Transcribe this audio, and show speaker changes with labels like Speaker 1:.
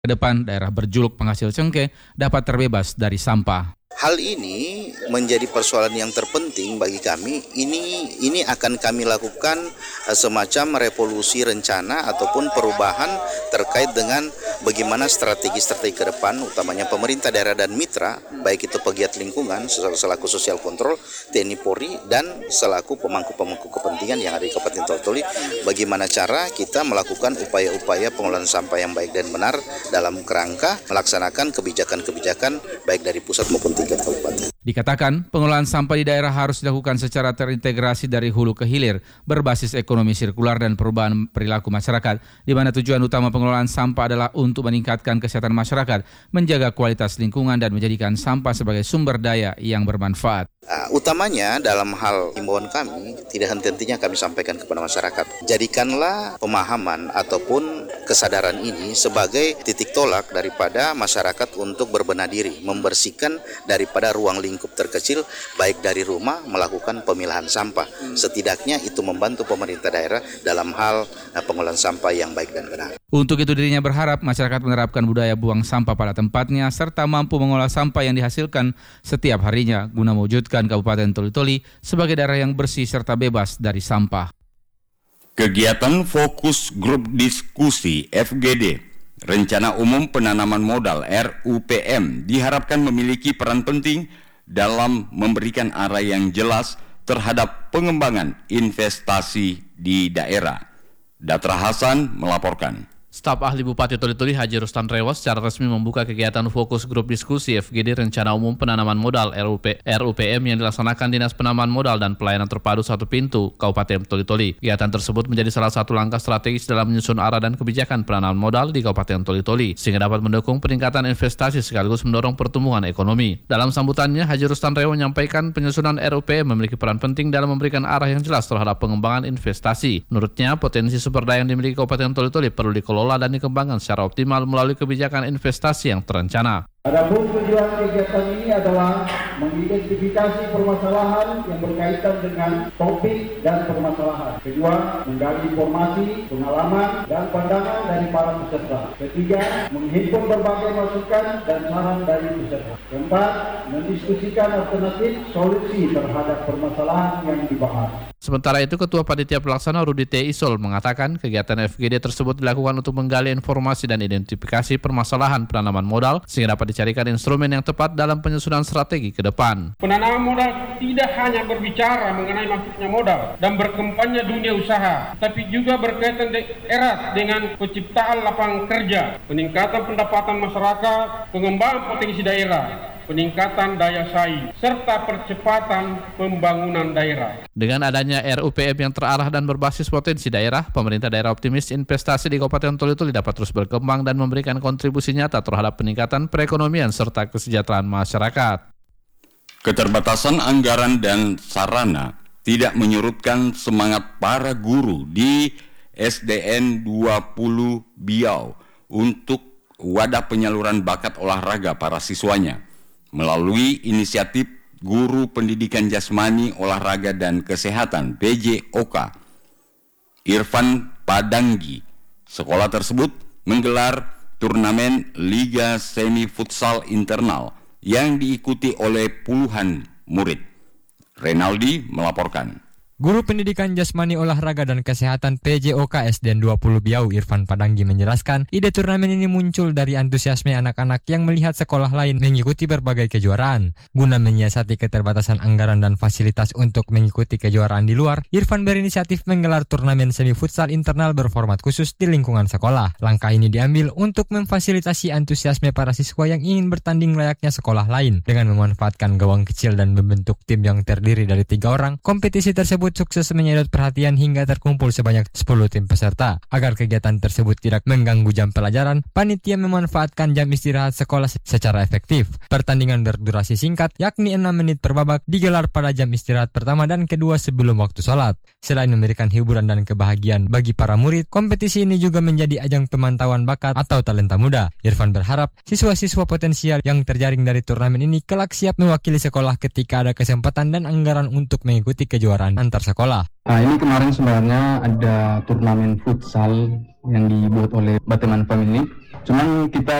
Speaker 1: Ke depan, daerah berjuluk penghasil cengkeh dapat terbebas dari sampah.
Speaker 2: Hal ini menjadi persoalan yang terpenting bagi kami. Ini akan kami lakukan semacam revolusi rencana ataupun perubahan terkait dengan bagaimana strategi ke depan, utamanya pemerintah daerah dan mitra, baik itu pegiat lingkungan selaku sosial kontrol, TNI Polri, dan selaku pemangku kepentingan yang ada di Kabupaten Toli-Toli, bagaimana cara kita melakukan upaya-upaya pengelolaan sampah yang baik dan benar dalam kerangka melaksanakan kebijakan-kebijakan baik dari pusat maupun tingkat kabupaten.
Speaker 1: Dikatakan, pengelolaan sampah di daerah harus dilakukan secara terintegrasi dari hulu ke hilir, berbasis ekonomi sirkular dan perubahan perilaku masyarakat, di mana tujuan utama pengelolaan sampah adalah untuk meningkatkan kesehatan masyarakat, menjaga kualitas lingkungan, dan menjadikan sampah sebagai sumber daya yang bermanfaat.
Speaker 2: Utamanya dalam hal himbauan kami, tidak henti-hentinya kami sampaikan kepada masyarakat. Jadikanlah pemahaman ataupun kesadaran ini sebagai titik tolak daripada masyarakat untuk berbenah diri, membersihkan daripada ruang lingkup terkecil, baik dari rumah melakukan pemilahan sampah. Setidaknya itu membantu pemerintah daerah dalam hal pengelolaan sampah yang baik dan benar.
Speaker 1: Untuk itu dirinya berharap masyarakat menerapkan budaya buang sampah pada tempatnya serta mampu mengolah sampah yang dihasilkan setiap harinya guna mewujudkan Kabupaten Toli-Toli sebagai daerah yang bersih serta bebas dari sampah.
Speaker 3: Kegiatan fokus grup diskusi FGD, Rencana Umum Penanaman Modal RUPM, diharapkan memiliki peran penting dalam memberikan arah yang jelas terhadap pengembangan investasi di daerah. Datra Hasan melaporkan.
Speaker 4: Staf ahli Bupati Toli-Toli Haji Rustan Rewas secara resmi membuka kegiatan fokus grup diskusi FGD Rencana Umum Penanaman Modal RUPM yang dilaksanakan Dinas Penanaman Modal dan Pelayanan Terpadu Satu Pintu Kabupaten Toli-Toli. Kegiatan tersebut menjadi salah satu langkah strategis dalam menyusun arah dan kebijakan penanaman modal di Kabupaten Toli-Toli sehingga dapat mendukung peningkatan investasi sekaligus mendorong pertumbuhan ekonomi. Dalam sambutannya, Haji Rustan Rewas menyampaikan penyusunan RUPM memiliki peran penting dalam memberikan arah yang jelas terhadap pengembangan investasi. Menurutnya, potensi sumber daya yang dimiliki Kabupaten Toli-Toli perlu dikelola dan dikembangkan secara optimal melalui kebijakan investasi yang terencana.
Speaker 5: Adapun tujuan kegiatan ini adalah mengidentifikasi permasalahan yang berkaitan dengan topik dan permasalahan. Kedua, menggali informasi, pengalaman, dan pandangan dari para peserta. Ketiga, menghimpun berbagai masukan dan saran dari peserta. Keempat, mendiskusikan alternatif solusi terhadap permasalahan yang dibahas.
Speaker 4: Sementara itu, Ketua Panitia Pelaksana Rudi T. Isol mengatakan kegiatan FGD tersebut dilakukan untuk menggali informasi dan identifikasi permasalahan penanaman modal sehingga dapat dicarikan instrumen yang tepat dalam penyusunan strategi ke depan.
Speaker 6: Penanaman modal tidak hanya berbicara mengenai masuknya modal dan berkembangnya dunia usaha, tapi juga berkaitan erat dengan penciptaan lapangan kerja, peningkatan pendapatan masyarakat, pengembangan potensi daerah, peningkatan daya saing, serta percepatan pembangunan daerah.
Speaker 4: Dengan adanya RUPM yang terarah dan berbasis potensi daerah, pemerintah daerah optimis investasi di Kabupaten Toli-Toli dapat terus berkembang dan memberikan kontribusi nyata terhadap peningkatan perekonomian serta kesejahteraan masyarakat.
Speaker 3: Keterbatasan anggaran dan sarana tidak menyurutkan semangat para guru di SDN 20 Biau untuk wadah penyaluran bakat olahraga para siswanya. Melalui inisiatif Guru Pendidikan Jasmani, Olahraga dan Kesehatan PJOK Irfan Padanggi, sekolah tersebut menggelar turnamen Liga Semi Futsal Internal yang diikuti oleh puluhan murid. Renaldi melaporkan.
Speaker 7: Guru Pendidikan Jasmani Olahraga dan Kesehatan PJOK SDN 20 Biau Irfan Padanggi menjelaskan, ide turnamen ini muncul dari antusiasme anak-anak yang melihat sekolah lain mengikuti berbagai kejuaraan. Guna menyiasati keterbatasan anggaran dan fasilitas untuk mengikuti kejuaraan di luar, Irfan berinisiatif menggelar turnamen semi futsal internal berformat khusus di lingkungan sekolah. Langkah ini diambil untuk memfasilitasi antusiasme para siswa yang ingin bertanding layaknya sekolah lain. Dengan memanfaatkan gawang kecil dan membentuk tim yang terdiri dari 3 orang, kompetisi tersebut sukses menyedot perhatian hingga terkumpul sebanyak 10 tim peserta. Agar kegiatan tersebut tidak mengganggu jam pelajaran, panitia memanfaatkan jam istirahat sekolah secara efektif. Pertandingan berdurasi singkat, yakni 6 menit per babak, digelar pada jam istirahat pertama dan kedua sebelum waktu sholat. Selain memberikan hiburan dan kebahagiaan bagi para murid, kompetisi ini juga menjadi ajang pemantauan bakat atau talenta muda. Irfan berharap siswa-siswa potensial yang terjaring dari turnamen ini kelak siap mewakili sekolah ketika ada kesempatan dan anggaran untuk mengikuti kejuaraan antar sekolah.
Speaker 8: Nah, ini kemarin sebenarnya ada turnamen futsal yang dibuat oleh Bateman Family Cuman kita